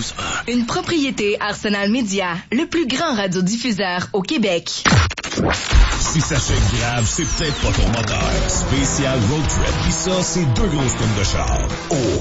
92.1. Une propriété Arsenal Média, le plus grand radiodiffuseur au Québec. Si ça chèque grave, c'est peut-être pas ton moteur. Spécial Road Trip. Pis ça, c'est 2 grosses tonnes de char. Oh!